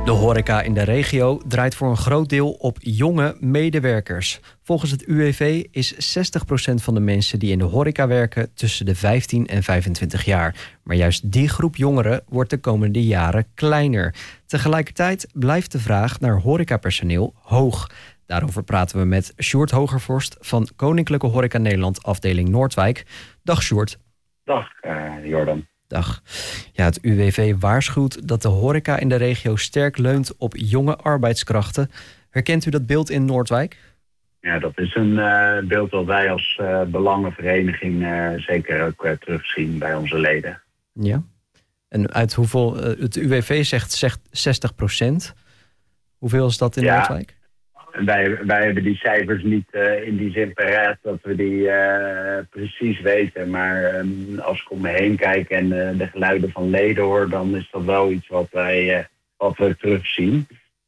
De horeca in de regio draait voor een groot deel op jonge medewerkers. Volgens het UWV is 60% van de mensen die in de horeca werken tussen de 15 en 25 jaar. Maar juist die groep jongeren wordt de komende jaren kleiner. Tegelijkertijd blijft de vraag naar horecapersoneel hoog. Daarover praten we met Sjoerd Hogervorst van Koninklijke Horeca Nederland afdeling Noordwijk. Dag Sjoerd. Dag Jordan. Dag. Ja, het UWV waarschuwt dat de horeca in de regio sterk leunt op jonge arbeidskrachten. Herkent u dat beeld in Noordwijk? Ja, dat is een beeld dat wij als belangenvereniging zeker ook terugzien bij onze leden. Ja. En uit hoeveel, het UWV zegt 60%. Hoeveel is dat in Noordwijk? Wij hebben die cijfers niet in die zin paraat dat we die precies weten. Maar als ik om me heen kijk en de geluiden van leden hoor, dan is dat wel iets wat we terugzien.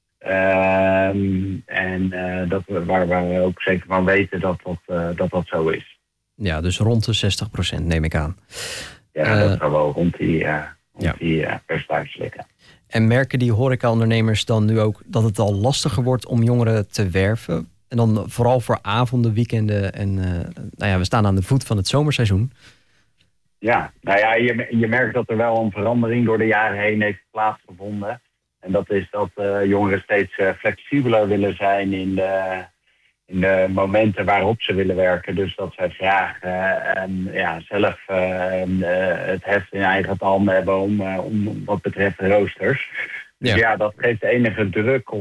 Waar we ook zeker van weten dat zo is. Ja, dus rond de 60% neem ik aan. Ja, dat zou wel rond die percentage liggen. En merken die horecaondernemers dan nu ook dat het al lastiger wordt om jongeren te werven? En dan vooral voor avonden, weekenden en we staan aan de voet van het zomerseizoen. Ja, je merkt dat er wel een verandering door de jaren heen heeft plaatsgevonden. En dat is dat jongeren steeds flexibeler willen zijn in de momenten waarop ze willen werken. Dus dat zij graag zelf het heft in eigen handen hebben om wat betreft roosters. Dus dat geeft enige druk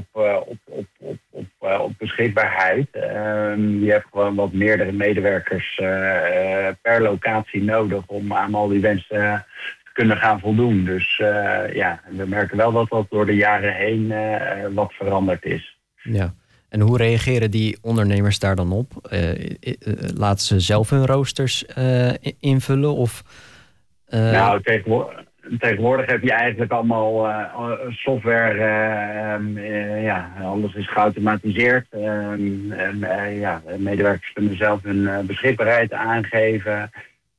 op beschikbaarheid. Je hebt gewoon wat meerdere medewerkers per locatie nodig om aan al die wensen te kunnen gaan voldoen. Dus we merken wel dat dat door de jaren heen wat veranderd is. Ja. En hoe reageren die ondernemers daar dan op? Laten ze zelf hun roosters invullen? Of, tegenwoordig heb je eigenlijk allemaal software. Alles is geautomatiseerd. Medewerkers kunnen zelf hun beschikbaarheid aangeven.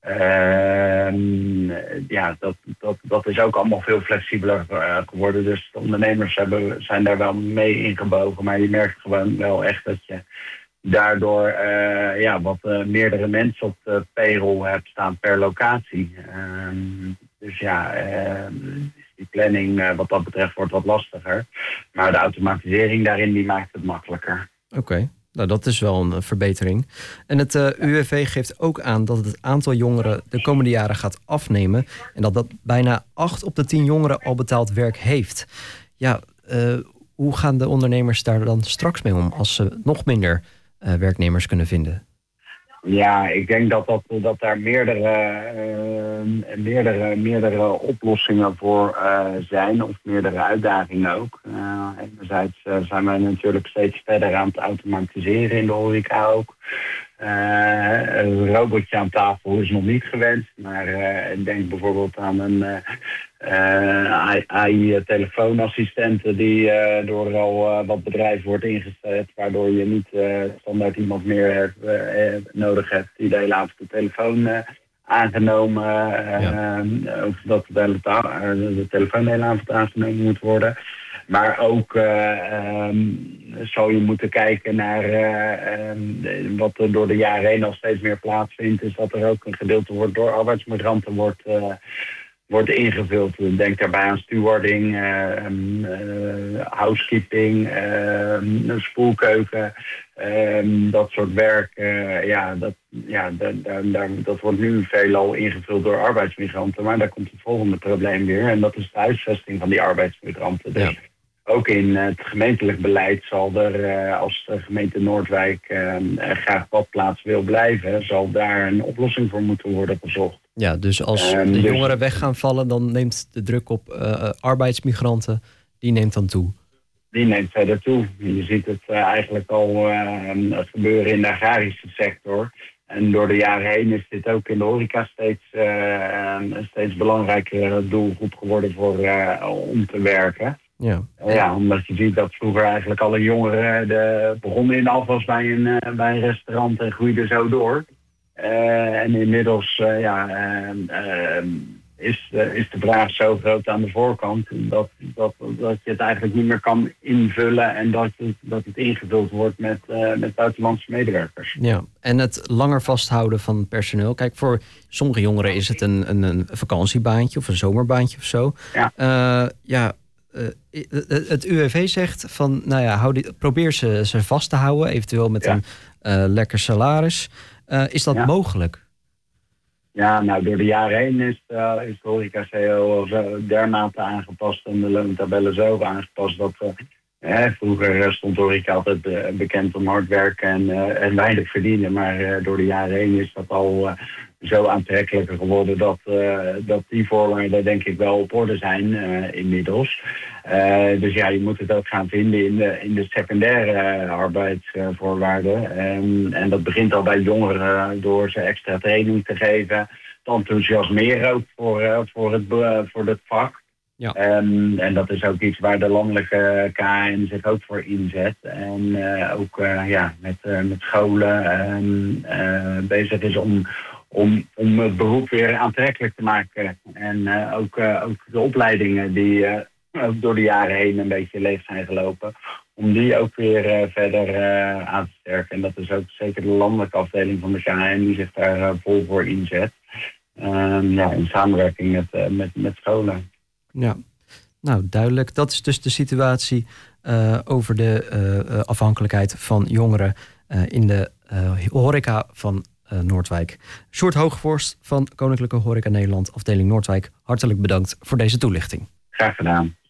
Dat is ook allemaal veel flexibeler geworden. Dus de ondernemers zijn daar wel mee ingebogen. Maar je merkt gewoon wel echt dat je daardoor meerdere mensen op de payroll hebt staan per locatie. Die planning wat dat betreft wordt wat lastiger. Maar de automatisering daarin die maakt het makkelijker. Oké. Nou, dat is wel een verbetering. En het UWV geeft ook aan dat het aantal jongeren de komende jaren gaat afnemen. En dat bijna 8 op de 10 jongeren al betaald werk heeft. Ja, hoe gaan de ondernemers daar dan straks mee om als ze nog minder werknemers kunnen vinden? Ja, ik denk dat daar meerdere oplossingen voor zijn, of meerdere uitdagingen ook. Enerzijds zijn wij natuurlijk steeds verder aan het automatiseren in de horeca ook. Een robotje aan tafel is nog niet gewenst, maar ik denk bijvoorbeeld aan een AI-telefoonassistent die door al wat bedrijven wordt ingezet, waardoor je niet standaard iemand meer nodig hebt die de hele avond de telefoon aangenomen, of dat de telefoon de hele avond aangenomen moet worden. Maar ook zou je moeten kijken naar wat er door de jaren heen al steeds meer plaatsvindt, is dat er ook een gedeelte door arbeidsmigranten wordt ingevuld. Denk daarbij aan stewarding, housekeeping, spoelkeuken, dat soort werk. Dat wordt nu veelal ingevuld door arbeidsmigranten. Maar daar komt het volgende probleem weer. En dat is de huisvesting van die arbeidsmigranten. Dus ook in het gemeentelijk beleid zal er, als de gemeente Noordwijk graag badplaats wil blijven, zal daar een oplossing voor moeten worden gezocht. Ja, dus als de jongeren weg gaan vallen, dan neemt de druk op arbeidsmigranten, die neemt dan toe. Die neemt verder toe. Je ziet het eigenlijk al gebeuren in de agrarische sector. En door de jaren heen is dit ook in de horeca een steeds belangrijkere doelgroep geworden om te werken. Ja, omdat je ziet dat vroeger eigenlijk alle jongeren begonnen in de afwas bij een restaurant en groeiden zo door. En inmiddels is de vraag zo groot aan de voorkant dat je het eigenlijk niet meer kan invullen en dat het ingevuld wordt met buitenlandse medewerkers. Ja, en het langer vasthouden van personeel. Kijk, voor sommige jongeren is het een vakantiebaantje of een zomerbaantje of zo. Ja. Het UWV zegt van, nou ja, probeer ze vast te houden, eventueel met een lekker salaris. Is dat mogelijk? Ja, nou, door de jaren heen is de horeca-CO dermate aangepast en de loontabellen zo aangepast dat vroeger stond horeca altijd bekend om hard werken en weinig verdienen. Maar door de jaren heen is dat al zo aantrekkelijker geworden dat die voorwaarden denk ik wel op orde zijn inmiddels. Dus ja, je moet het ook gaan vinden in de secundaire arbeidsvoorwaarden. En dat begint al bij jongeren door ze extra training te geven. Te enthousiasmeren ook voor het vak. Ja. En dat is ook iets waar de landelijke KN zich ook voor inzet. En ook met scholen bezig is om het beroep weer aantrekkelijk te maken. En ook de opleidingen die ook door de jaren heen een beetje leeg zijn gelopen, om die ook weer verder aan te sterken. En dat is ook zeker de landelijke afdeling van de KN die zich daar vol voor inzet. In samenwerking met scholen. Ja, nou duidelijk. Dat is dus de situatie over de afhankelijkheid van jongeren in de horeca van Noordwijk. Sjoerd Hoogvorst van Koninklijke Horeca Nederland, afdeling Noordwijk. Hartelijk bedankt voor deze toelichting. Graag gedaan.